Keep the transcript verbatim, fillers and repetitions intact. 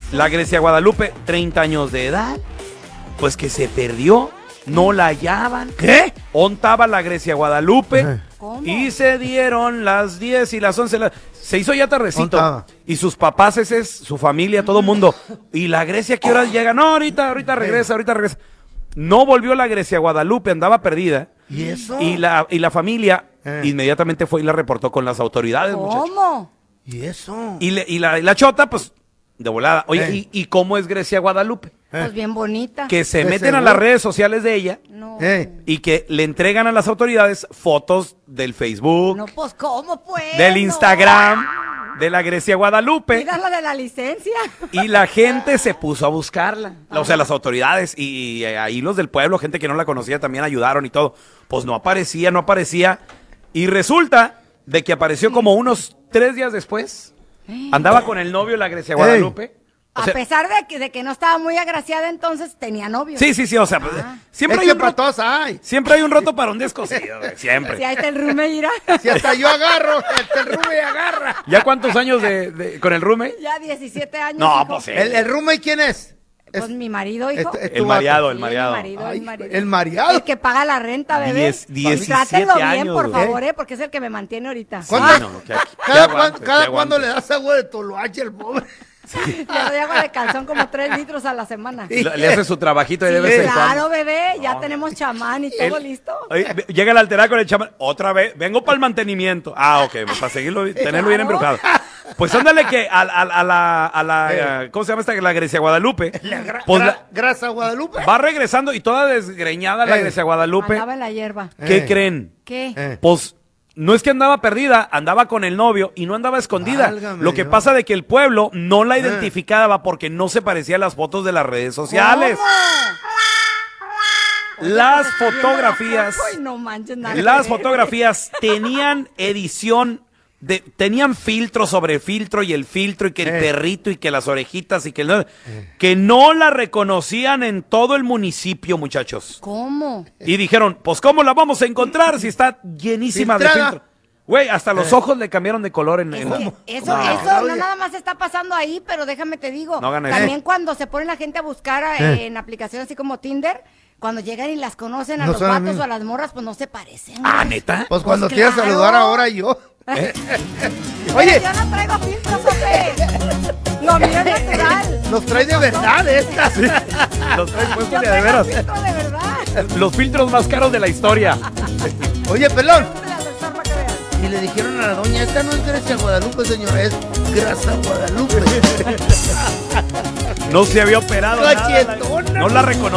La Grecia Guadalupe, treinta años de edad, pues que se perdió, no la hallaban. ¿Qué? Ontaba la Grecia Guadalupe. Ajá. ¿Cómo? Y se dieron las diez y las once. La... Se hizo ya tardecito. Ontaba. Y sus papás, ese es su familia, todo el mundo. Y la Grecia, ¿qué horas llega? No, ahorita, ahorita regresa, ahorita regresa. No volvió la Grecia Guadalupe, andaba perdida. ¿Y eso? Y la, y la familia Eh. inmediatamente fue y la reportó con las autoridades, muchachos. ¿Cómo? ¿Y eso? Y, le- y, la, y la chota, pues, de volada. Oye, Eh. ¿y, y cómo es Grecia Guadalupe? Pues bien bonita. Que se De meten a seguro. las redes sociales de ella No. Eh. y que le entregan a las autoridades fotos del Facebook, No, pues, ¿cómo pues? del No. Instagram, de la Grecia Guadalupe. Mira la de la licencia. Y la gente se puso a buscarla. O sea, las autoridades y, y ahí los del pueblo, gente que no la conocía, también ayudaron y todo. Pues no aparecía, no aparecía. Y resulta de que apareció como unos tres días después. Andaba con el novio la Grecia Guadalupe. O A sea, pesar de que, de que no estaba muy agraciada, entonces tenía novio. sí, sí, sí. O sea, pues, siempre, Es hay que un para roto, todos hay. siempre hay un roto para un descosido. güey, Siempre. Si ahí está el rume, mira. Si hasta yo agarro, hasta el Rume agarra. ¿Ya cuántos años de, de- con el rume? Ya diecisiete años. No, hijo. pues sí. ¿El, el Rume quién es? Pues Es- mi marido, hijo. es- es El tu mareado, vato. el Sí, mareado. Mi marido, Ay, el marido. el mareado. El que paga la renta, bebé. Diez- diecisiete Trátenlo bien, años, por güey. favor, eh, porque es el que me mantiene ahorita. ¿Cuánto? Sí, no, que- que Cada, aguante, cuan- que cada aguante. cuando le das agua de toloache al pobre. Le doy agua de calzón como tres litros a la semana. Le, le hace su trabajito y Sí, de vez en cuando. claro, bebé, ya tenemos chamán y todo El- listo. Oye, ve- llega el alterado con el chamán. Otra vez, vengo para el mantenimiento. Ah, ok, pues, para seguirlo, tenerlo bien Claro. embrujado. Pues ándale que a, a- a la, a la eh, ¿cómo se llama esta? La Grecia Guadalupe. La gra- Pues gra- la- grasa Guadalupe. va regresando y toda desgreñada la Eh. Grecia Guadalupe. Andaba en la hierba. ¿Qué Eh. creen? ¿Qué? Eh. Pues no es que andaba perdida, andaba con el novio y no andaba escondida. Válgame Lo que Dios. pasa de que el pueblo no la Eh. identificaba porque no se parecía a las fotos de las redes sociales. ¿Cómo? Oye, Las pues, estoy viendo la fotografías, foto y no manches, nada las que ver. fotografías tenían edición de, tenían filtro sobre filtro y el filtro y que el Eh. perrito y que las orejitas y que el- que no la reconocían en todo el municipio, muchachos. ¿Cómo? Y dijeron, pues ¿cómo la vamos a encontrar si está llenísima de Filtrada. filtro? Güey, hasta los ojos le cambiaron de color en, Es en la... que eso, No. eso no Oye. nada más está pasando ahí, pero déjame te digo, No hagan eso. también cuando se pone la gente a buscar eh, en aplicaciones así como Tinder, cuando llegan y las conocen a No los son las vatos o mismas. a las morras, pues no se parecen. Ah, güey. ¿neta? Pues cuando Pues quieras claro. saludar ahora yo. Oye, Yo no traigo filtros, hombre. Lo mío es natural. nos trae de verdad estas. Los traen puestos Yo de, de traigo veras. filtro de verdad. Los filtros más caros de la historia. Oye, pelón. Pregúntale al doctor para que veas. Y le dijeron a la doña, esta no es Grecia Guadalupe, señora, es grasa Guadalupe. No se había operado nada. Cachetona. No la reconocí.